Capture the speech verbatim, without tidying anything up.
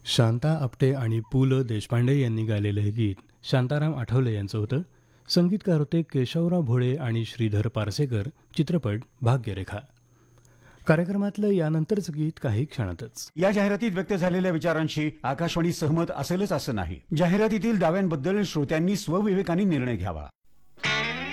शांता आपटे आणि पु ल देशपांडे यांनी गायलेलं हे गीत शांताराम आठवले यांचं होतं. संगीतकार होते केशवराव भोळे आणि श्रीधर पारसेकर. चित्रपट भाग्यरेखा. कार्यक्रमातलं यानंतरचं गीत काही क्षणातच. या जाहिरातीत व्यक्त झालेल्या विचारांशी आकाशवाणी सहमत असेलच असं नाही. जाहिरातीतील दाव्यांबद्दल श्रोत्यांनी स्वविवेकाने निर्णय घ्यावा.